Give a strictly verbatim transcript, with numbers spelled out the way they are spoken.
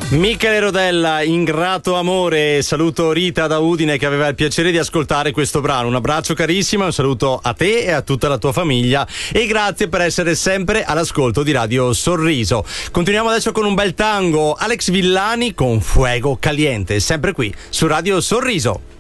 Michele Rodella, Ingrato amore. Saluto Rita da Udine che aveva il piacere di ascoltare questo brano. Un abbraccio carissimo, un saluto a te e a tutta la tua famiglia e grazie per essere sempre all'ascolto di Radio Sorriso. Continuiamo adesso con un bel tango, Alex Villani con Fuego Caliente, sempre qui su Radio Sorriso.